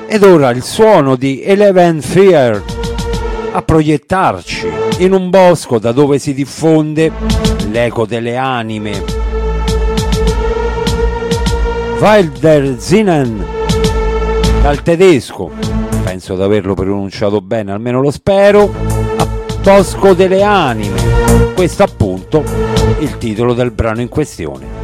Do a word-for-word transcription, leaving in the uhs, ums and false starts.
Ed ora il suono di Eleven Fear a proiettarci in un bosco da dove si diffonde l'eco delle anime. Wilderzinnen dal tedesco, penso di averlo pronunciato bene, almeno lo spero, a Bosco delle Anime. Questo appunto il titolo del brano in questione.